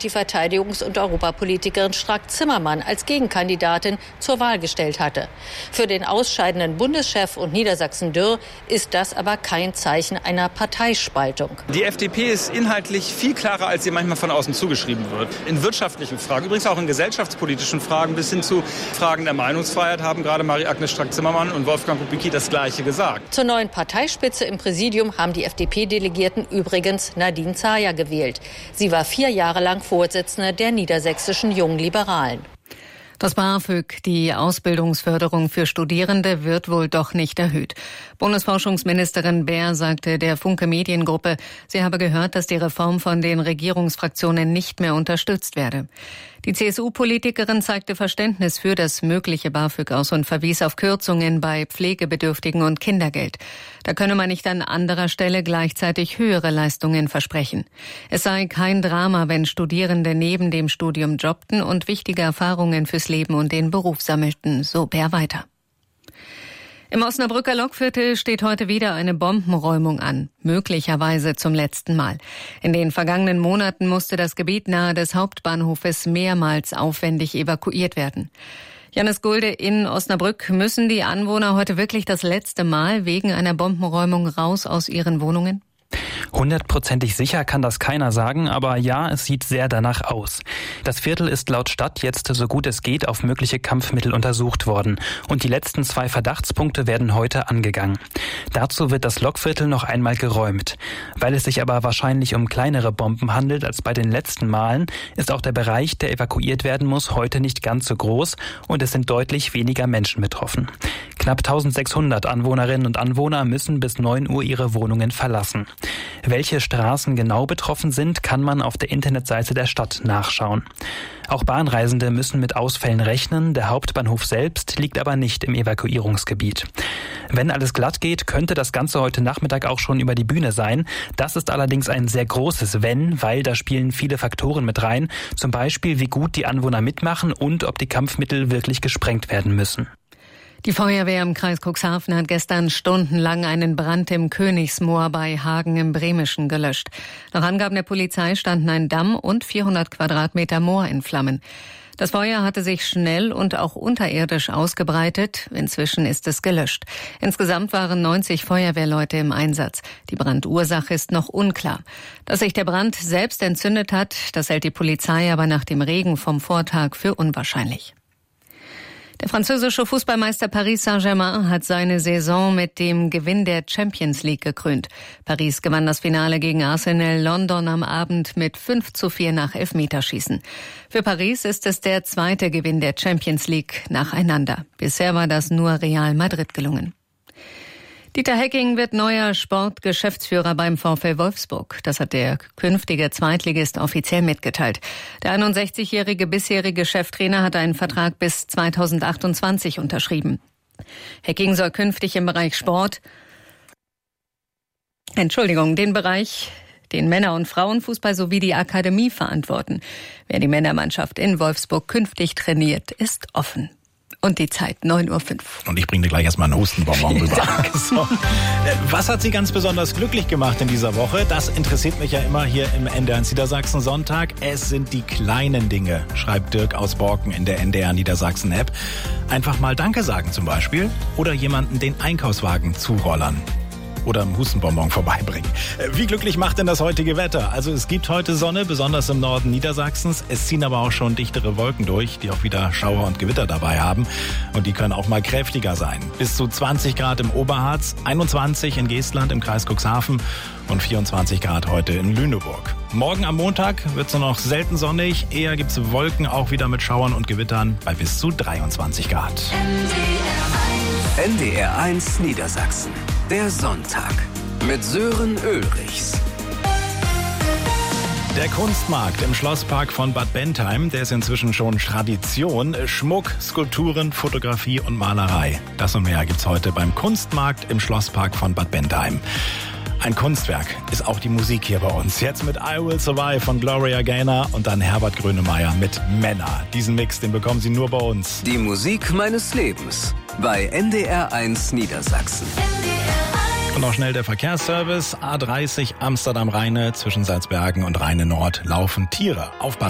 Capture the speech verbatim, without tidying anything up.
und die Verteidigungs- und Europapolitikerin Strack-Zimmermann als Gegenkandidatin zur Wahl gestellt hatte. Für den ausscheidenden Bundeschef und Niedersachsen-Dürr ist das aber kein Zeichen einer Parteispaltung. Die F D P ist inhaltlich viel klarer, als ihr manchmal von außen zugeschrieben wird. In wirtschaftlichen Fragen, übrigens auch in gesellschaftspolitischen Fragen bis hin zu Fragen der Meinungsfreiheit haben gerade Marie-Agnes Strack-Zimmermann und Wolfgang Kubicki das Gleiche gesagt. Zur neuen Parteispitze im Präsidium haben die F D P-Delegierten übrigens Nadine Zaja gewählt. Sie war vier Jahre lang Vorsitzende der niedersächsischen Jungen Liberalen. Das BAföG, die Ausbildungsförderung für Studierende, wird wohl doch nicht erhöht. Bundesforschungsministerin Baer sagte der Funke Mediengruppe, sie habe gehört, dass die Reform von den Regierungsfraktionen nicht mehr unterstützt werde. Die C S U-Politikerin zeigte Verständnis für das mögliche BAföG aus und verwies auf Kürzungen bei Pflegebedürftigen und Kindergeld. Da könne man nicht an anderer Stelle gleichzeitig höhere Leistungen versprechen. Es sei kein Drama, wenn Studierende neben dem Studium jobbten und wichtige Erfahrungen fürs Leben und den Beruf sammelten, so Baer weiter. Im Osnabrücker Lokviertel steht heute wieder eine Bombenräumung an, möglicherweise zum letzten Mal. In den vergangenen Monaten musste das Gebiet nahe des Hauptbahnhofes mehrmals aufwendig evakuiert werden. Janis Gulde in Osnabrück, müssen die Anwohner heute wirklich das letzte Mal wegen einer Bombenräumung raus aus ihren Wohnungen? Hundertprozentig sicher kann das keiner sagen, aber ja, es sieht sehr danach aus. Das Viertel ist laut Stadt jetzt so gut es geht auf mögliche Kampfmittel untersucht worden und die letzten zwei Verdachtspunkte werden heute angegangen. Dazu wird das Lokviertel noch einmal geräumt. Weil es sich aber wahrscheinlich um kleinere Bomben handelt als bei den letzten Malen, ist auch der Bereich, der evakuiert werden muss, heute nicht ganz so groß und es sind deutlich weniger Menschen betroffen. Knapp eintausendsechshundert Anwohnerinnen und Anwohner müssen bis neun Uhr ihre Wohnungen verlassen. Welche Straßen genau betroffen sind, kann man auf der Internetseite der Stadt nachschauen. Auch Bahnreisende müssen mit Ausfällen rechnen, der Hauptbahnhof selbst liegt aber nicht im Evakuierungsgebiet. Wenn alles glatt geht, könnte das Ganze heute Nachmittag auch schon über die Bühne sein. Das ist allerdings ein sehr großes Wenn, weil da spielen viele Faktoren mit rein, zum Beispiel wie gut die Anwohner mitmachen und ob die Kampfmittel wirklich gesprengt werden müssen. Die Feuerwehr im Kreis Cuxhaven hat gestern stundenlang einen Brand im Königsmoor bei Hagen im Bremischen gelöscht. Nach Angaben der Polizei standen ein Damm und vierhundert Quadratmeter Moor in Flammen. Das Feuer hatte sich schnell und auch unterirdisch ausgebreitet. Inzwischen ist es gelöscht. Insgesamt waren neunzig Feuerwehrleute im Einsatz. Die Brandursache ist noch unklar. Dass sich der Brand selbst entzündet hat, das hält die Polizei aber nach dem Regen vom Vortag für unwahrscheinlich. Der französische Fußballmeister Paris Saint-Germain hat seine Saison mit dem Gewinn der Champions League gekrönt. Paris gewann das Finale gegen Arsenal London am Abend mit fünf zu vier nach Elfmeterschießen. Für Paris ist es der zweite Gewinn der Champions League nacheinander. Bisher war das nur Real Madrid gelungen. Dieter Hecking wird neuer Sportgeschäftsführer beim VfL Wolfsburg. Das hat der künftige Zweitligist offiziell mitgeteilt. Der einundsechzigjährige bisherige Cheftrainer hat einen Vertrag bis zweitausendachtundzwanzig unterschrieben. Hecking soll künftig im Bereich Sport, Entschuldigung, den Bereich den Männer- und Frauenfußball sowie die Akademie verantworten. Wer die Männermannschaft in Wolfsburg künftig trainiert, ist offen. Und die Zeit neun Uhr fünf. Und ich bringe dir gleich erstmal einen Hustenbonbon rüber. So. Was hat Sie ganz besonders glücklich gemacht in dieser Woche? Das interessiert mich ja immer hier im N D R Niedersachsen Sonntag. Es sind die kleinen Dinge, schreibt Dirk aus Borken in der N D R Niedersachsen App. Einfach mal Danke sagen zum Beispiel. Oder jemanden den Einkaufswagen zurollern. Oder einen Hustenbonbon vorbeibringen. Wie glücklich macht denn das heutige Wetter? Also es gibt heute Sonne, besonders im Norden Niedersachsens. Es ziehen aber auch schon dichtere Wolken durch, die auch wieder Schauer und Gewitter dabei haben. Und die können auch mal kräftiger sein. Bis zu zwanzig Grad im Oberharz, einundzwanzig in Geestland im Kreis Cuxhaven und vierundzwanzig Grad heute in Lüneburg. Morgen am Montag wird es nur noch selten sonnig. Eher gibt es Wolken, auch wieder mit Schauern und Gewittern bei bis zu dreiundzwanzig Grad. N D R eins Niedersachsen. Der Sonntag mit Sören Ulrichs. Der Kunstmarkt im Schlosspark von Bad Bentheim, der ist inzwischen schon Tradition. Schmuck, Skulpturen, Fotografie und Malerei. Das und mehr gibt's heute beim Kunstmarkt im Schlosspark von Bad Bentheim. Ein Kunstwerk ist auch die Musik hier bei uns. Jetzt mit I Will Survive von Gloria Gaynor und dann Herbert Grönemeyer mit Männer. Diesen Mix, den bekommen Sie nur bei uns. Die Musik meines Lebens bei N D R eins Niedersachsen. Und noch schnell der Verkehrsservice. A dreißig Amsterdam-Rheine zwischen Salzbergen und Rheine Nord laufen Tiere. Aufpassen.